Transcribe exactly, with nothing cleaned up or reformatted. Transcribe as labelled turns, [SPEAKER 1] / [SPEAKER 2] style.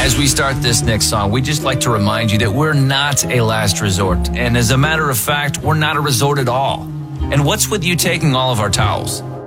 [SPEAKER 1] As we start this next song, we'd just like to remind you that we're not a last resort. And as a matter of fact, we're not a resort at all. And what's with you taking all of our towels?